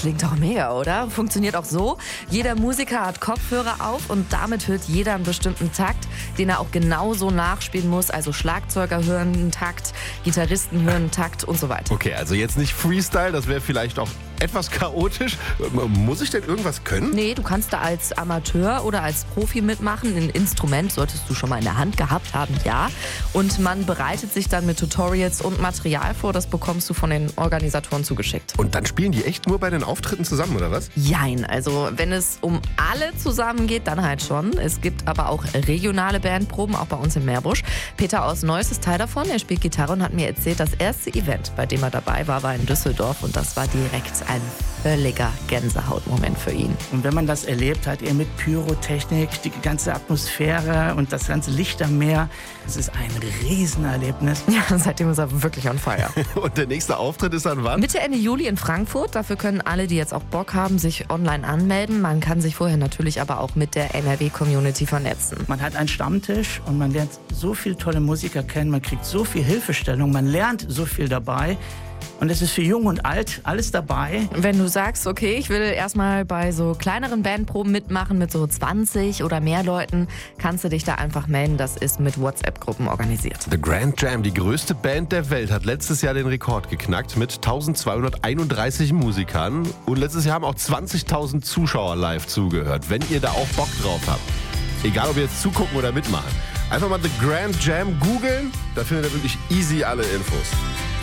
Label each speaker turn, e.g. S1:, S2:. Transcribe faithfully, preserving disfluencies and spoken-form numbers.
S1: Klingt doch mega, oder? Funktioniert auch so. Jeder Musiker hat Kopfhörer auf und damit hört jeder einen bestimmten Takt, den er auch genauso nachspielen muss. Also Schlagzeuger hören einen Takt, Gitarristen hören einen Takt und so weiter.
S2: Okay, also jetzt nicht Freestyle, das wäre vielleicht auch etwas chaotisch. Muss ich denn irgendwas können?
S1: Nee, du kannst da als Amateur oder als Profi mitmachen. Ein Instrument solltest du schon mal in der Hand gehabt haben, ja. Und man bereitet sich dann mit Tutorials und Material vor. Das bekommst du von den Organisatoren zugeschickt.
S2: Und dann spielen die echt nur bei den Auftritten zusammen, oder was?
S1: Jein, also wenn es um alle zusammen geht, dann halt schon. Es gibt aber auch regionale Bandproben, auch bei uns in Meerbusch. Peter aus Neuss ist Teil davon. Er spielt Gitarre und hat mir erzählt, das erste Event, bei dem er dabei war, war in Düsseldorf. Und das war direkt ein völliger Gänsehautmoment für ihn.
S3: Und wenn man das erlebt hat, eher mit Pyrotechnik, die ganze Atmosphäre und das ganze Licht am Meer, das ist ein Riesenerlebnis.
S1: Ja, seitdem ist er wirklich on fire.
S2: Und der nächste Auftritt ist dann wann?
S1: Mitte, Ende Juli in Frankfurt. Dafür können alle, die jetzt auch Bock haben, sich online anmelden. Man kann sich vorher natürlich aber auch mit der N R W-Community vernetzen.
S3: Man hat einen Stammtisch und man lernt so viele tolle Musiker kennen, man kriegt so viel Hilfestellung, man lernt so viel dabei. Und es ist für Jung und Alt alles dabei.
S1: Wenn du sagst, okay, ich will erstmal bei so kleineren Bandproben mitmachen mit so zwanzig oder mehr Leuten, kannst du dich da einfach melden. Das ist mit WhatsApp-Gruppen organisiert.
S2: The Grand Jam, die größte Band der Welt, hat letztes Jahr den Rekord geknackt mit eintausendzweihunderteinunddreißig Musikern. Und letztes Jahr haben auch zwanzigtausend Zuschauer live zugehört. Wenn ihr da auch Bock drauf habt, egal ob ihr jetzt zugucken oder mitmachen, einfach mal The Grand Jam googeln, da findet ihr wirklich easy alle Infos.